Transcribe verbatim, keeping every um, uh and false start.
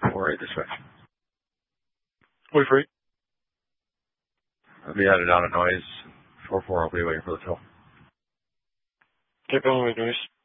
four eight dispatch. Wait for eight. I'll be added out of noise. four four, I'll be waiting for the fill. Keep on with noise.